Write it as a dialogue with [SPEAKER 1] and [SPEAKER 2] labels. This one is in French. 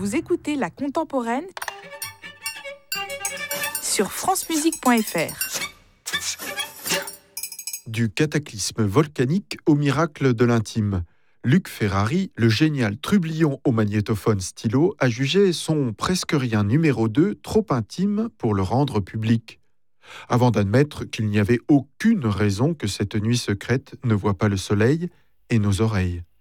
[SPEAKER 1] Vous écoutez La Contemporaine sur francemusique.fr.
[SPEAKER 2] Du cataclysme volcanique au miracle de l'intime. Luc Ferrari, le génial trublion au magnétophone stylo, a jugé son presque rien numéro 2 trop intime pour le rendre public. Avant d'admettre qu'il n'y avait aucune raison que cette nuit secrète ne voie pas le soleil et nos oreilles.